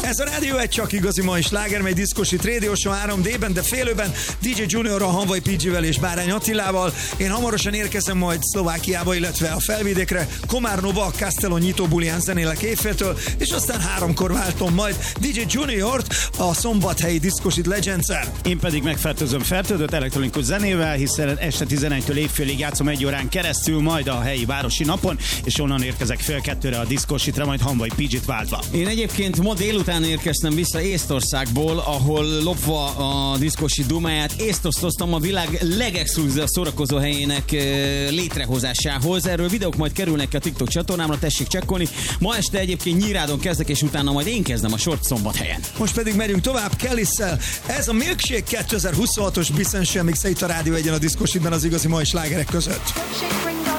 Ez a rádió egy csak igazi mai sláger, mely diszkosít Radio Show 3D-ben, de félőben DJ Juniorral, Hanvai PG-vel és Bárány Attilával. Én hamarosan érkezem majd Szlovákiába, illetve a Felvidékre. Komárnóba a Castello nyitó bulián zenélek éjféltől, és aztán 3-kor váltom majd DJ Juniort a szombathelyi diszkosít Legends-en. Én pedig megfertőzöm fertőzött elektronikus zenével, hiszen este 11-től évfélig játszom 1 órán keresztül, majd a helyi városi napon, és onnan érkezek fél 2-re a diszkosítra, majd Hanvai PG-t váltva. Én egyébként ma délután érkeztem vissza Észtországból, ahol lopva a diszkosít dumáját észtosztoztam a világ legexkluzívabb szórakozó helyének létrehozásához. Erről videók majd kerülnek a TikTok csatornámra, tessék csekkolni. Ma este egyébként Nyírádon kezdek, és utána majd én kezdem a sort Szombathelyen. Most pedig megyünk tovább Kellisszel. Ez a Milkshake 2026-os Biszen Mix itt a Rádió Egyen a diszkosítban az igazi mai slágerek között.